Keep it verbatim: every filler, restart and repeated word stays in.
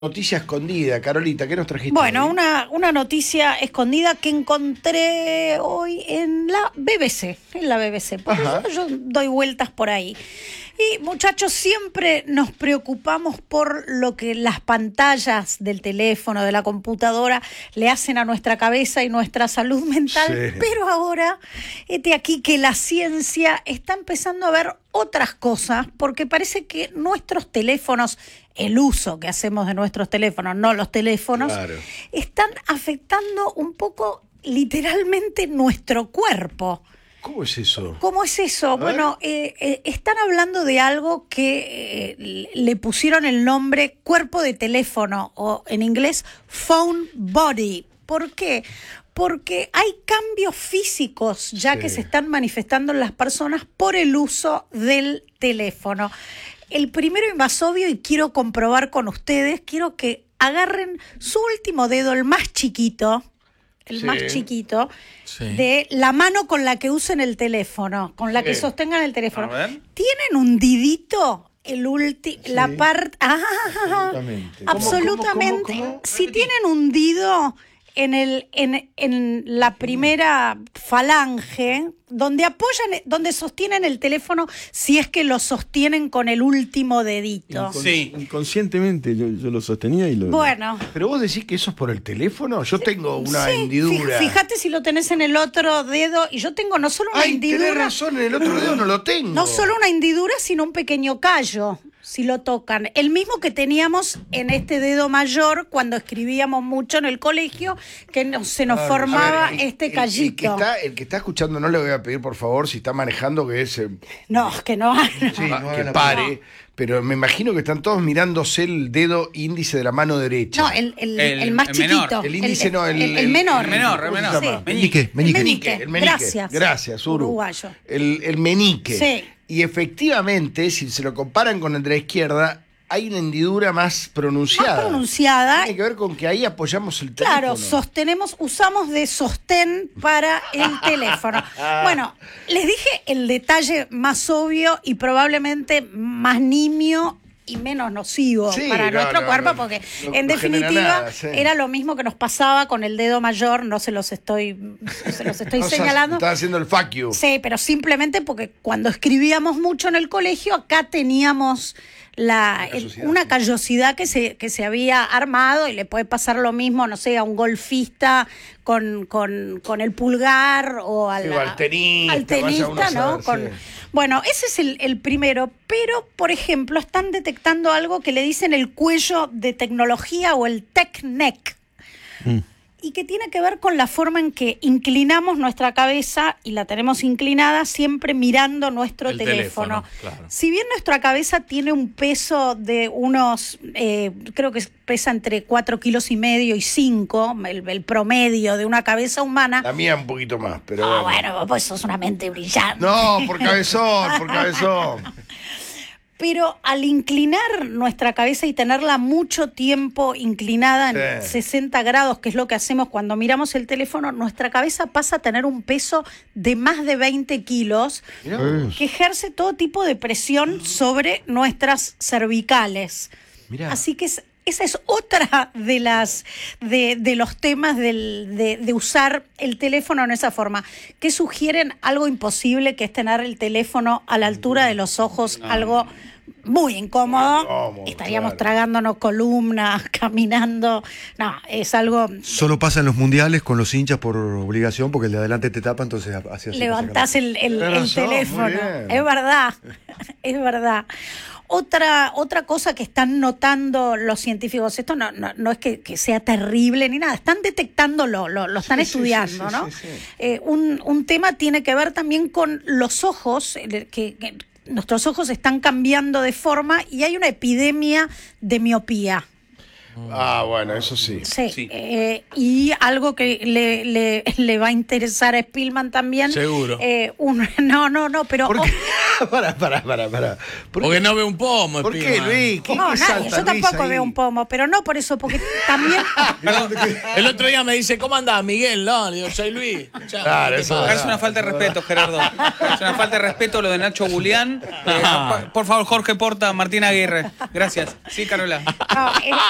Noticia escondida, Carolita, ¿qué nos trajiste? Bueno, hoy? una, una noticia escondida que encontré hoy en la B B C, en la B B C, porque yo, yo doy vueltas por ahí. Y muchachos, siempre nos preocupamos por lo que las pantallas del teléfono, de la computadora, le hacen a nuestra cabeza y nuestra salud mental, Sí. pero ahora, este aquí que la ciencia está empezando a ver otras cosas, porque parece que nuestros teléfonos, el uso que hacemos de nuestros teléfonos, no los teléfonos, Claro. están afectando un poco literalmente nuestro cuerpo. ¿Cómo es eso? ¿Cómo es eso? ver. Bueno, eh, eh, están hablando de algo que eh, le pusieron el nombre cuerpo de teléfono, o en inglés phone body. ¿Por qué? Porque hay cambios físicos ya Sí. que se están manifestando en las personas por el uso del teléfono. El primero y más obvio, y quiero comprobar con ustedes, quiero que agarren su último dedo, el más chiquito, el Sí. más chiquito, Sí. de la mano con la que usen el teléfono, con la que Sí. sostengan el teléfono. A ver. ¿Tienen hundidito el último, la parte? Ah, Absolutamente. ¿Cómo, absolutamente. cómo, cómo, cómo? Si tienen hundido en el en, en la primera falange, donde apoyan, donde sostienen el teléfono, si es que lo sostienen con el último dedito. Incon- Sí. Inconscientemente yo, yo lo sostenía y lo... Bueno. ¿Pero vos decís que eso es por el teléfono? Yo tengo una Sí, hendidura. fí- Fíjate si lo tenés en el otro dedo, y yo tengo no solo una Ay, tenés hendidura, razón, en el otro dedo no lo tengo. no solo una hendidura, sino un pequeño callo, si lo tocan. El mismo que teníamos en este dedo mayor cuando escribíamos mucho en el colegio, que no- se nos Claro. formaba A ver, el- este el- callito. El, que está, el que está escuchando, no le voy a pedir, por favor, si está manejando, que es... eh, No, que no. no. sí, no haga que la pare. Pero me imagino que están todos mirándose el dedo índice de la mano derecha. No, el, el, El- el más el menor. chiquito. El índice no, el, el, el menor. el menor, el ¿cómo se menor. llama? Sí. Meñique. Meñique. El meñique. El meñique. Gracias. Gracias, Uru. Uruguayo. El, el menique. Sí. Y efectivamente, si se lo comparan con el de la izquierda, hay una hendidura más pronunciada. Más pronunciada. Tiene que ver con que ahí apoyamos el Claro, teléfono. sostenemos, usamos de sostén para el teléfono. Bueno, les dije el detalle más obvio y probablemente más nimio y menos nocivo Sí, para no, nuestro no, cuerpo, no, porque no- en no genera definitiva nada, sí. era lo mismo que nos pasaba con el dedo mayor, no se los estoy, se los estoy O sea, señalando. Estaba haciendo el fuck you. Sí, pero simplemente porque cuando escribíamos mucho en el colegio, acá teníamos la, el- callosidad, una sí. callosidad que se, que se había armado, y le puede pasar lo mismo, no sé, a un golfista con, con, con el pulgar, o al, Sí, o al tenista, al vaya tenista, uno a ¿no? saber, Con- sí. Bueno, ese es el, el primero, pero, por ejemplo, están detectando algo que le dicen el cuello de tecnología, o el tech neck, y que tiene que ver con la forma en que inclinamos nuestra cabeza, y la tenemos inclinada siempre mirando nuestro El teléfono. teléfono, claro. Si bien nuestra cabeza tiene un peso de unos, eh, creo que pesa entre cuatro kilos y medio y cinco, el, el promedio de una cabeza humana. La mía un poquito más, pero Ah, bueno. bueno, pues sos una mente brillante. No, por cabezón, por cabezón. Pero al inclinar nuestra cabeza y tenerla mucho tiempo inclinada en Sí. sesenta grados, que es lo que hacemos cuando miramos el teléfono, nuestra cabeza pasa a tener un peso de más de veinte kilos, Mirá Eh. vos. que ejerce todo tipo de presión sobre nuestras cervicales. Mirá. Así que es- esa es otra de las de, de los temas del, de, de usar el teléfono en esa forma, que sugieren algo imposible, que es tener el teléfono a la altura de los ojos, algo muy incómodo. Incómodo, Estaríamos claro. tragándonos columnas, caminando. No, es algo. Solo pasa en los mundiales con los hinchas por obligación, porque el de adelante te tapa, entonces así así. Levantás el, el- Tenés el razón, muy teléfono. bien. Es verdad, es verdad. Otra, otra cosa que están notando los científicos, esto no, no, no es que, que sea terrible ni nada, están detectándolo, lo, lo están Sí, sí, estudiando, sí, sí, ¿no? sí, sí. Eh, un, un tema tiene que ver también con los ojos, el- que, que nuestros ojos están cambiando de forma, y hay una epidemia de miopía. Ah, bueno, eso sí. Sí, Sí. eh, y algo que le, le, le va a interesar a Spillman también. Seguro. Eh, un, no, no, no, pero... ¿Por qué? Pará, pará, pará, pará. ¿Por Porque qué, no ve un pomo, ¿Por qué, Spillman. Luis? ¿Qué, no, qué nadie, salta yo Luis tampoco ahí? veo un pomo, pero no por eso, porque también... Perdón, el otro día me dice, ¿cómo andás, Miguel? No, le digo, soy Luis. Chao, Claro, ¿qué te eso pasa? es Es una falta de respeto, Gerardo. Es una falta de respeto lo de Nacho Julián. Eh, por favor, Jorge Porta, Martín Aguirre. Gracias. Sí, Carola. No, es,